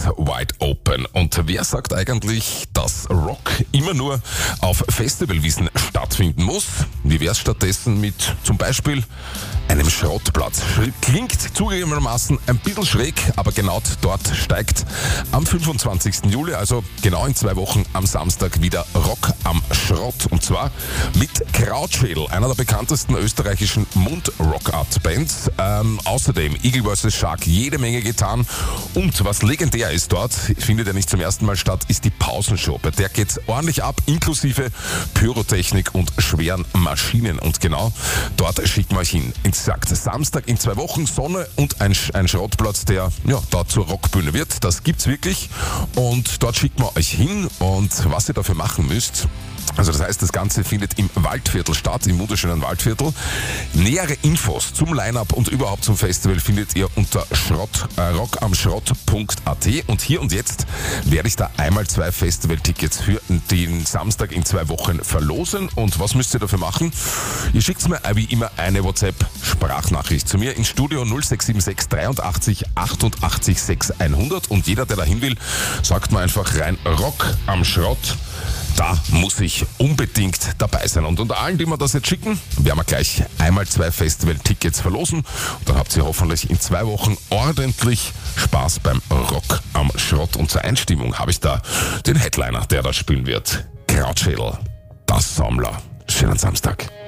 Wide Open. Und wer sagt eigentlich, dass Rock immer nur auf Festivalwiesen stattfinden muss? Wie wär's stattdessen mit zum Beispiel einem Schrottplatz? Klingt zugegebenermaßen ein bisschen schräg, aber genau dort steigt am 25. Juli, also genau in 2 Wochen am Samstag, wieder Rock am Schrott. Und zwar mit Krautschädel, einer der bekanntesten österreichischen Mund-Rock-Art-Bands. Außerdem Eagle vs. Shark, jede Menge getan. Und was legendär ist dort, findet ja nicht zum ersten Mal statt, ist die Pausenshow. Bei der geht's ordentlich ab, inklusive Pyrotechnik und schweren Maschinen. Und genau dort schicken wir euch hin. Exakt Samstag in 2 Wochen, Sonne und ein Schrottplatz, der da zur Rockbühne wird. Das gibt's wirklich. Und dort schicken wir euch hin. Und was ihr dafür machen müsst, also das heißt, das Ganze findet im Waldviertel statt, im wunderschönen Waldviertel. Nähere Infos zum Line-Up und überhaupt zum Festival findet ihr unter rockamschrott.at. Und hier und jetzt werde ich da einmal 2 Festival-Tickets für den Samstag in 2 Wochen verlosen. Und was müsst ihr dafür machen? Ihr schickt mir wie immer eine WhatsApp-Sprachnachricht zu mir ins Studio 0676 83 88 6100. Und jeder, der da hin will, sagt mir einfach rein Rock am Schrott. Da muss ich unbedingt dabei sein. Und unter allen, die mir das jetzt schicken, werden wir gleich einmal 2 Festival-Tickets verlosen. Und dann habt ihr hoffentlich in 2 Wochen ordentlich Spaß beim Rock am Schrott. Und zur Einstimmung habe ich da den Headliner, der da spielen wird. Krautschädel, das Sammler. Schönen Samstag.